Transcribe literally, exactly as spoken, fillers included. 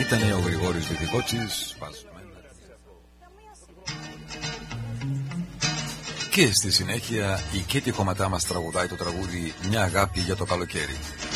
Ήτανε ο Γρηγόρης Βιτικότσης. Και στη συνέχεια η Κέτη Χωματά μας τραγουδάει το τραγούδι «Μια αγάπη για το καλοκαίρι».